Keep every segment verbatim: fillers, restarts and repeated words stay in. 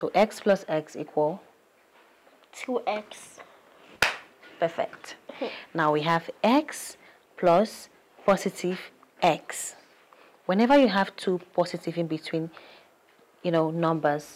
So x plus x equal? two x. Perfect. Now we have x plus positive x. Whenever you have two positive in between, you know, numbers.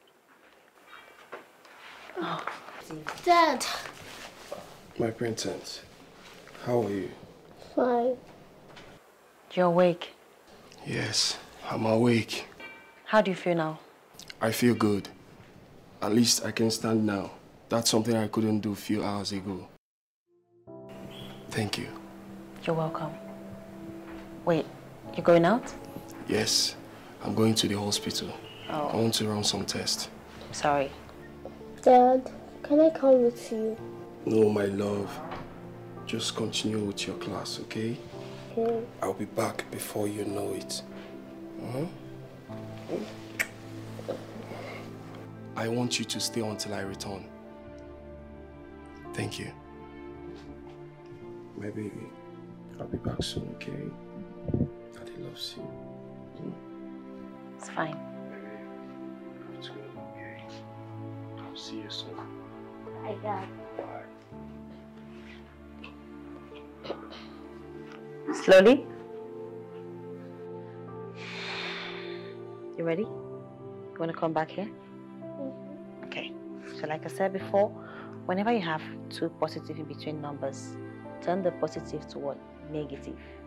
Oh. Dad. My princess, how are you? Fine. You're awake? Yes, I'm awake. How do you feel now? I feel good. At least I can stand now. That's something I couldn't do a few hours ago. Thank you. You're welcome. Wait, you're going out? Yes, I'm going to the hospital. Oh. I want to run some tests. Sorry. Dad, can I come with you? No, my love. Just continue with your class, okay? Okay. I'll be back before you know it. Uh-huh. I want you to stay until I return. Thank you. My baby, I'll be back soon, okay? Daddy loves you. Hmm? It's fine. Baby, I have to go, okay? I'll see you soon. Bye, Dad. Bye. Slowly. You ready? You want to come back here? Mm-hmm. Okay. So like I said before, whenever you have two positive in between numbers, turn the positive to what? Negative.